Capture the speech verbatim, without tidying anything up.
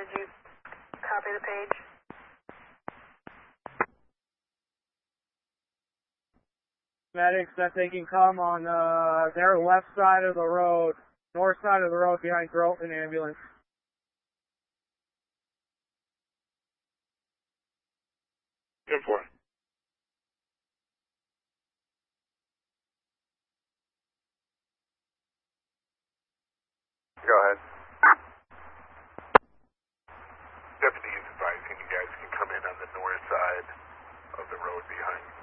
did you copy the page? Medics that they can come on uh, their left side of the road, north side of the road behind Groton Ambulance. Good for it. Go ahead. Deputy is advising you guys can come in on the north side of the road behind